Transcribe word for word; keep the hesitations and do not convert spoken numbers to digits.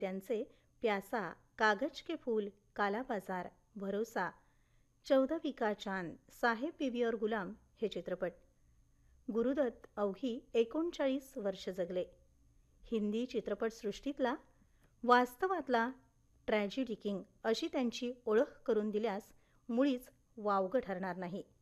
त्यांचे प्यासा, कागज के फूल, काला बाजार, भरोसा, चौदहवीं का चांद, साहेब बीवी और गुलाम हे चित्रपट. गुरुदत्त अवघी एकोणचाळीस वर्ष जगले. हिंदी चित्रपटसृष्टीतला वास्तवातला ट्रॅजेडी किंग अशी त्यांची ओळख करून दिल्यास मुळीच वावगं ठरणार नाही.